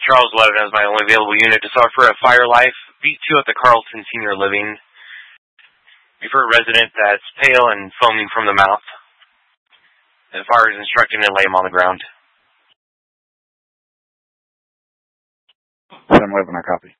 Charles 11 as my only available unit to suffer a fire life. Beat 2 at the Carlton Senior Living. For a resident that's pale and foaming from the mouth. The fire is instructing to lay him on the ground. 7-11, I copy.